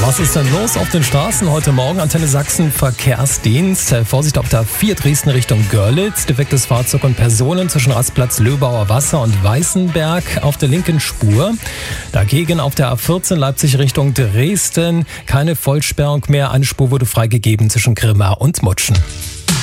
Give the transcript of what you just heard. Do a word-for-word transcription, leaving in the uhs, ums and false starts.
Was ist denn los auf den Straßen heute Morgen? Antenne Sachsen Verkehrsdienst. Vorsicht auf der vier Dresden Richtung Görlitz. Defektes Fahrzeug und Personen zwischen Rastplatz Löbauer Wasser und Weißenberg auf der linken Spur. Dagegen auf der A vierzehn Leipzig Richtung Dresden keine Vollsperrung mehr. Eine Spur wurde freigegeben zwischen Grimma und Mutschen.